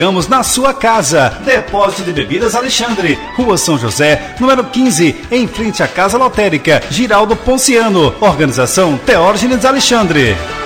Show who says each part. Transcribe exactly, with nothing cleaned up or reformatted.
Speaker 1: Chegamos na sua casa. Depósito de Bebidas Alexandre, Rua São José, número quinze, em frente à Casa Lotérica, Giraldo Ponciano. Organização Teógenes Alexandre.